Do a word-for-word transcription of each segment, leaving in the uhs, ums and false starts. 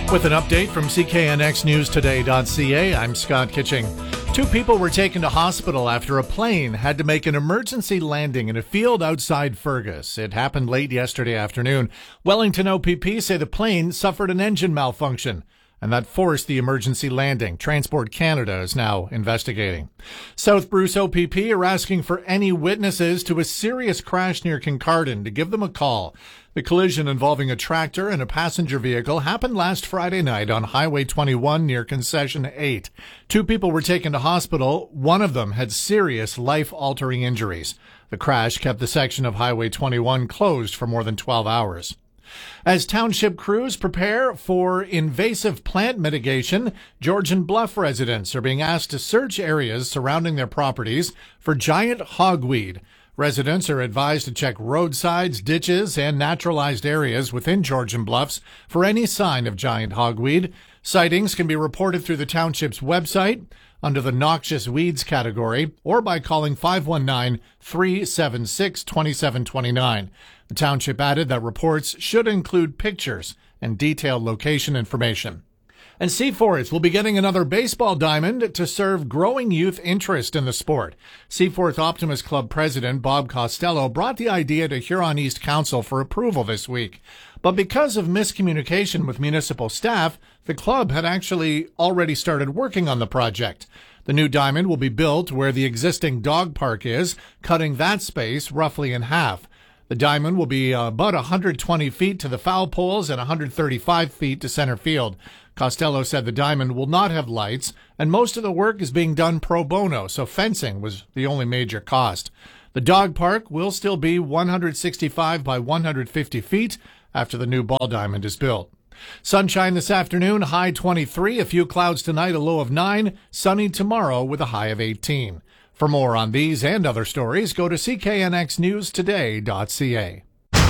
With an update from C K N X News Today dot C A, I'm Scott Kitching. Two people were taken to hospital after a plane had to make an emergency landing in a field outside Fergus. It happened late yesterday afternoon. Wellington O P P say the plane suffered an engine malfunction, and that forced the emergency landing. Transport Canada is now investigating. South Bruce O P P are asking for any witnesses to a serious crash near Kincardine to give them a call. The collision involving a tractor and a passenger vehicle happened last Friday night on Highway twenty-one near Concession eight. Two people were taken to hospital. One of them had serious life-altering injuries. The crash kept the section of Highway twenty-one closed for more than twelve hours. As township crews prepare for invasive plant mitigation, Georgian Bluff residents are being asked to search areas surrounding their properties for giant hogweed. Residents are advised to check roadsides, ditches, and naturalized areas within Georgian Bluffs for any sign of giant hogweed. Sightings can be reported through the township's website under the noxious weeds category or by calling five one nine, three seven six, two seven two nine. The township added that reports should include pictures and detailed location information. And Seaforth will be getting another baseball diamond to serve growing youth interest in the sport. Seaforth Optimist Club president Bob Costello brought the idea to Huron East Council for approval this week. But because of miscommunication with municipal staff, the club had actually already started working on the project. The new diamond will be built where the existing dog park is, cutting that space roughly in half. The diamond will be about one hundred twenty feet to the foul poles and one hundred thirty-five feet to center field. Costello said the diamond will not have lights, and most of the work is being done pro bono, so fencing was the only major cost. The dog park will still be one hundred sixty-five by one hundred fifty feet after the new ball diamond is built. Sunshine this afternoon, high twenty-three, a few clouds tonight, a low of nine, sunny tomorrow with a high of eighteen. For more on these and other stories, go to C K N X News Today dot C A.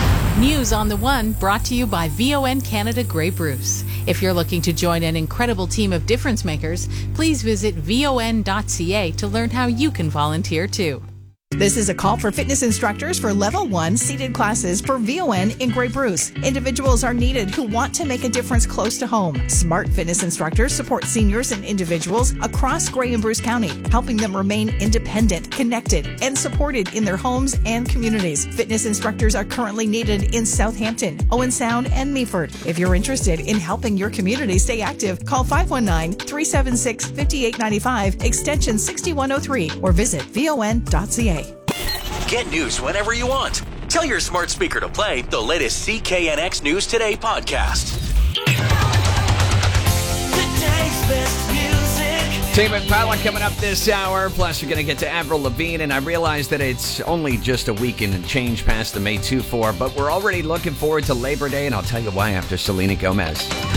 News on the One brought to you by V O N Canada Grey Bruce. If you're looking to join an incredible team of difference makers, please visit V O N dot C A to learn how you can volunteer too. This is a call for fitness instructors for Level one seated classes for V O N in Grey Bruce. Individuals are needed who want to make a difference close to home. Smart fitness instructors support seniors and individuals across Grey and Bruce County, helping them remain independent, connected, and supported in their homes and communities. Fitness instructors are currently needed in Southampton, Owen Sound, and Meaford. If you're interested in helping your community stay active, call five one nine, three seven six, five eight nine five, extension six one oh three, or visit V O N dot C A. Get news whenever you want. Tell your smart speaker to play the latest C K N X News Today podcast. Today's best music. Tame Impala coming up this hour. Plus, you're going to get to Avril Lavigne. And I realize that it's only just a weekend and change past the May two four. But we're already looking forward to Labor Day. And I'll tell you why after Selena Gomez.